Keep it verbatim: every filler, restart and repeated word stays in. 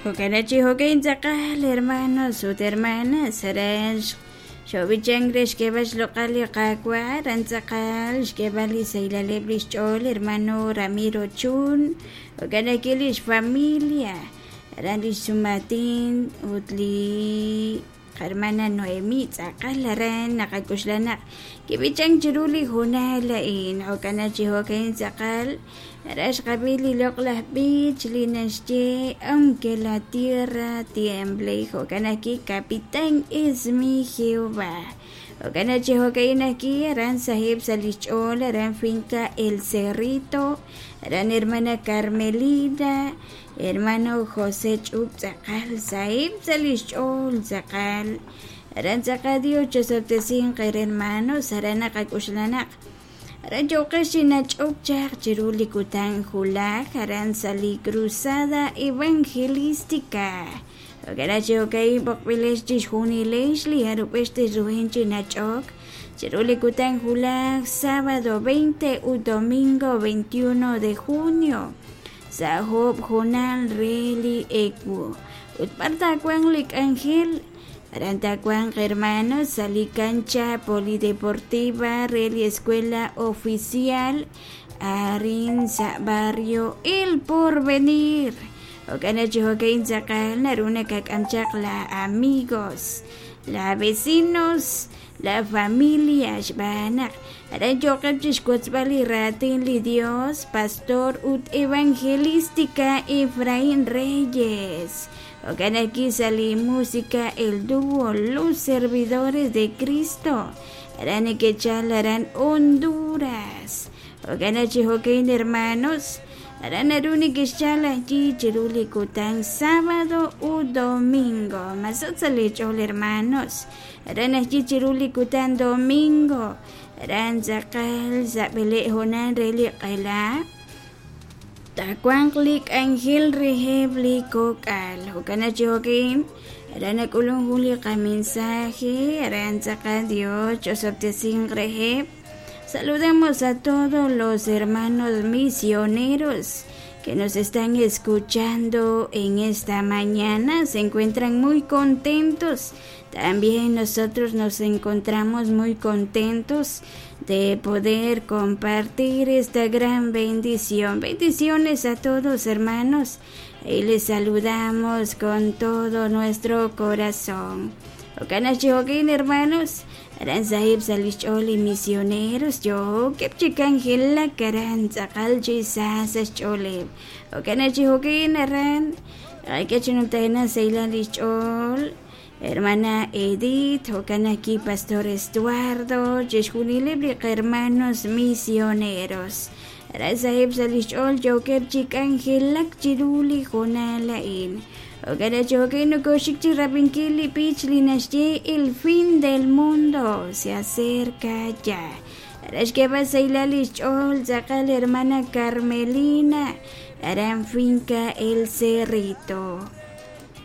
Hokanachi hokain zakal hermanos ut hermanas Saransh Shobichangresh kebash locali kakwa Ranzakal Shkebali Sailaleblish Chol hermano Ramiro Chun Hokanakilish familia Randish Sumatin Utli hermana Noemi Zakalaran Nakakushlanak Kibichang Chiruli Hunalain Hokanachi hokain zakal Rash Kabili Loklah Beach Linashje aunque la tierra tiemble Hokanaki capitán es mi Jehová Hokanachi hokain aquí Ran Sahib Salichol Ran finca El Cerrito Ran hermana Carmelina hermano José Chup Zakal Sahib Salichol Zakal Ran Zakadio Chosoptesin hermano Sarana Kakushlanak Rayo Kashinach Ochak Chiruli Kutan Hulak Haran Sali Cruzada Evangelística Ogaracho Kai Bokvilesh Juni Leslie Harupeste Ruhenchi Nachok Chiruli Kutan Hulak sábado veinte y domingo veintiuno de junio Sahop Jonal Reli Eku Utparta Kwanglik Ángel Arantacuan hermanos, salí cancha polideportiva, Reli Escuela Oficial, Arinza Barrio El Porvenir. Okanachi hokain zakal, naruna kakamchakla amigos, la vecinos, la familia shbanak. Arancho kapchishkotzbali ratin li Dios, pastor ut evangelística Efraín Reyes. Okanaki sali música el dúo Los Servidores de Cristo. Arane que chalarán Honduras. Okanachi hokain hermanos. Aranaruni que chalachi chiruli kutan sábado u domingo. Masot sali chol hermanos. Aranachi chiruli kutan domingo. Aran zakal zabele honan reli kaila. Takwanglik Angel Rehebli Kokal Hokanachi hokain Arana kulung huli ka mensaje Aran zaka Dios Chosoptesin Reheb. Saludamos a todos los hermanos misioneros que nos están escuchando en esta mañana. Se encuentran muy contentos. También nosotros nos encontramos muy contentos de poder compartir esta gran bendición. Bendiciones a todos, hermanos, y les saludamos con todo nuestro corazón. Okanachi hokain hermanos, Aran Sahib Salicholi misioneros, yo Kepchikangela Karan Zakal Jisas Chole. Okanachi hokain Aran, ay que chunutena Seila Lichol. Hermana Edith, Hokanaki Pastor Estuardo, Jeshunilebri hermanos misioneros. Rasahib Salichol, Joker Chikangelak Chiruli Jonalain. Okanachi hokain Koshik Chirapinkili Pichli Nashye, el fin del mundo se acerca ya. Rashkeba Seila Lichol, Zakal hermana Carmelina, Aran finca El Cerrito.